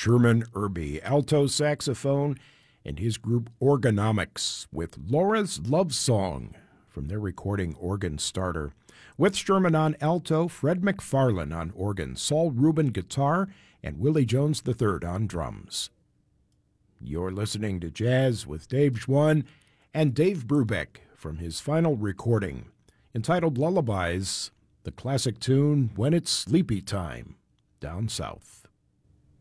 Sherman Irby, alto saxophone, and his group Organomics with Laura's Love Song from their recording Organ Starter. With Sherman on alto, Fred McFarlane on organ, Saul Rubin guitar, and Willie Jones III on drums. You're listening to Jazz with Dave Schwann and Dave Brubeck from his final recording, entitled Lullabies, the classic tune When It's Sleepy Time, Down South.